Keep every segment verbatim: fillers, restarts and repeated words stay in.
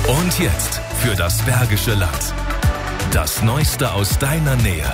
Und jetzt für das Bergische Land. Das Neueste aus deiner Nähe.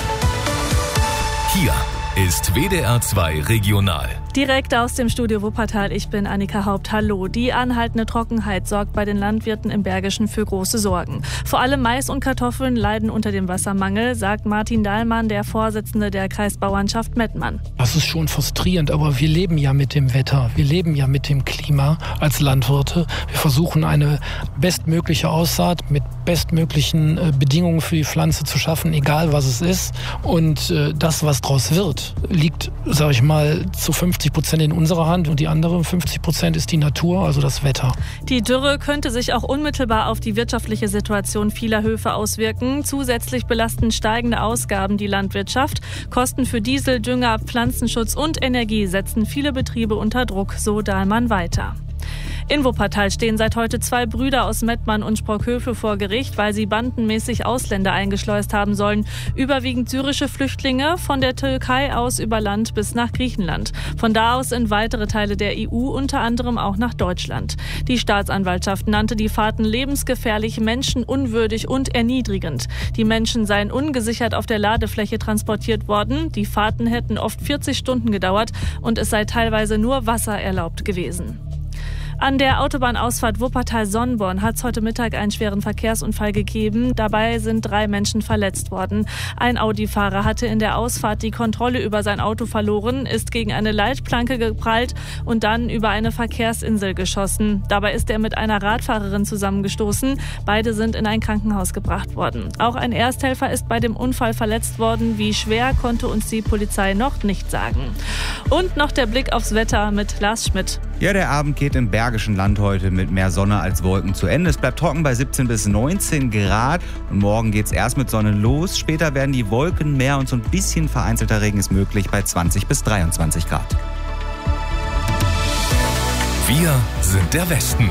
Hier ist W D R zwei Regional. Direkt aus dem Studio Wuppertal, ich bin Annika Haupt. Hallo. Die anhaltende Trockenheit sorgt bei den Landwirten im Bergischen für große Sorgen. Vor allem Mais und Kartoffeln leiden unter dem Wassermangel, sagt Martin Dahlmann, der Vorsitzende der Kreisbauernschaft Mettmann. Das ist schon frustrierend, aber wir leben ja mit dem Wetter, wir leben ja mit dem Klima als Landwirte. Wir versuchen eine bestmögliche Aussaat mit bestmöglichen äh, Bedingungen für die Pflanze zu schaffen, egal was es ist. Und äh, das, was draus wird, liegt, sag ich mal, zu fünfzig Prozent in unserer Hand und die anderen fünfzig Prozent ist die Natur, also das Wetter. Die Dürre könnte sich auch unmittelbar auf die wirtschaftliche Situation vieler Höfe auswirken. Zusätzlich belasten steigende Ausgaben die Landwirtschaft. Kosten für Diesel, Dünger, Pflanzenschutz und Energie setzen viele Betriebe unter Druck, so Dahlmann weiter. In Wuppertal stehen seit heute zwei Brüder aus Mettmann und Sprockhövel vor Gericht, weil sie bandenmäßig Ausländer eingeschleust haben sollen. Überwiegend syrische Flüchtlinge von der Türkei aus über Land bis nach Griechenland. Von da aus in weitere Teile der E U, unter anderem auch nach Deutschland. Die Staatsanwaltschaft nannte die Fahrten lebensgefährlich, menschenunwürdig und erniedrigend. Die Menschen seien ungesichert auf der Ladefläche transportiert worden. Die Fahrten hätten oft vierzig Stunden gedauert und es sei teilweise nur Wasser erlaubt gewesen. An der Autobahnausfahrt Wuppertal-Sonnborn hat es heute Mittag einen schweren Verkehrsunfall gegeben. Dabei sind drei Menschen verletzt worden. Ein Audi-Fahrer hatte in der Ausfahrt die Kontrolle über sein Auto verloren, ist gegen eine Leitplanke geprallt und dann über eine Verkehrsinsel geschossen. Dabei ist er mit einer Radfahrerin zusammengestoßen. Beide sind in ein Krankenhaus gebracht worden. Auch ein Ersthelfer ist bei dem Unfall verletzt worden. Wie schwer, konnte uns die Polizei noch nicht sagen. Und noch der Blick aufs Wetter mit Lars Schmidt. Ja, der Abend geht im Bergischen Land heute mit mehr Sonne als Wolken zu Ende. Es bleibt trocken bei siebzehn bis neunzehn Grad und morgen geht's erst mit Sonne los. Später werden die Wolken mehr und so ein bisschen vereinzelter Regen ist möglich bei zwanzig bis dreiundzwanzig Grad. Wir sind der Westen.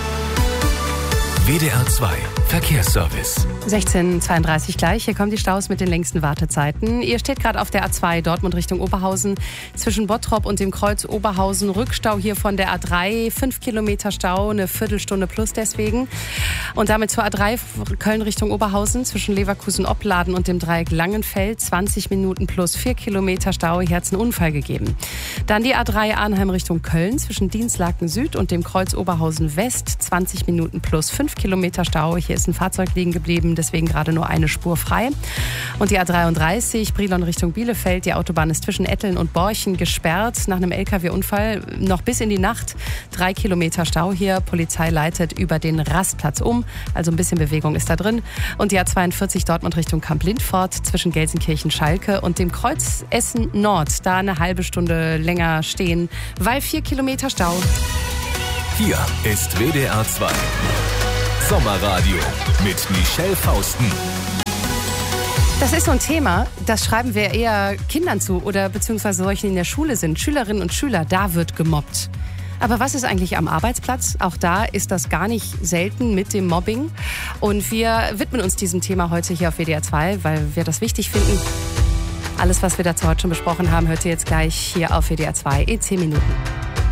W D R zwei Verkehrsservice. sechzehn Uhr zweiunddreißig gleich. Hier kommen die Staus mit den längsten Wartezeiten. Ihr steht gerade auf der A zwei Dortmund Richtung Oberhausen. Zwischen Bottrop und dem Kreuz Oberhausen. Rückstau hier von der A drei. Fünf Kilometer Stau, eine Viertelstunde plus deswegen. Und damit zur A drei Köln Richtung Oberhausen. Zwischen Leverkusen-Opladen und dem Dreieck Langenfeld. zwanzig Minuten plus vier Kilometer Stau. Hier hat es einen Unfall gegeben. Dann die A drei Arnheim Richtung Köln. Zwischen Dienstlaken Süd und dem Kreuz Oberhausen West. zwanzig Minuten plus fünf Kilometer Stau. Hier ist ein Fahrzeug liegen geblieben, deswegen gerade nur eine Spur frei. Und die A dreiunddreißig, Brilon Richtung Bielefeld. Die Autobahn ist zwischen Etteln und Borchen gesperrt. Nach einem L K W-Unfall noch bis in die Nacht. Drei Kilometer Stau hier. Polizei leitet über den Rastplatz um. Also ein bisschen Bewegung ist da drin. Und die A zweiundvierzig Dortmund Richtung Kamp-Lindfort. Zwischen Gelsenkirchen-Schalke und dem Kreuz Essen Nord. Da eine halbe Stunde länger stehen, weil vier Kilometer Stau. Hier ist W D R zwei Sommerradio mit Michelle Fausten. Das ist so ein Thema, das schreiben wir eher Kindern zu oder beziehungsweise solchen, die in der Schule sind. Schülerinnen und Schüler, da wird gemobbt. Aber was ist eigentlich am Arbeitsplatz? Auch da ist das gar nicht selten mit dem Mobbing. Und wir widmen uns diesem Thema heute hier auf W D R zwei, weil wir das wichtig finden. Alles, was wir dazu heute schon besprochen haben, hört ihr jetzt gleich hier auf W D R zwei in zehn Minuten.